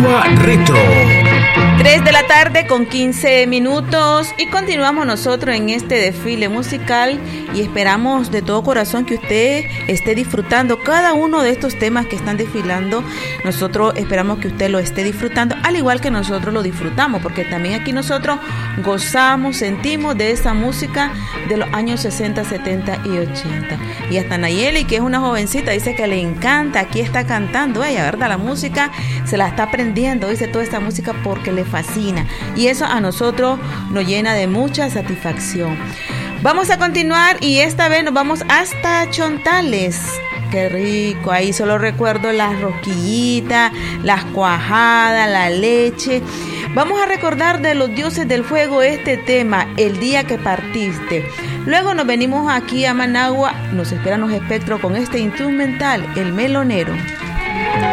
Managua Retro. 3 de la tarde con 15 minutos y continuamos nosotros en este desfile musical y esperamos de todo corazón que usted esté disfrutando cada uno de estos temas que están desfilando. Nosotros esperamos que usted lo esté disfrutando al igual que nosotros lo disfrutamos, porque también aquí nosotros gozamos, sentimos de esa música de los años 60, 70 y 80. Y hasta Nayeli, que es una jovencita, dice que le encanta, aquí está cantando ella, ¿verdad? La música se la está aprendiendo, dice toda esta música porque le fascina y eso a nosotros nos llena de mucha satisfacción. Vamos a continuar y esta vez nos vamos hasta Chontales. Qué rico, ahí solo recuerdo las rosquillitas, las cuajadas, la leche. Vamos a recordar de los dioses del fuego este tema, El día que partiste. Luego nos venimos aquí a Managua, nos esperan los espectros con este instrumental, El Melonero.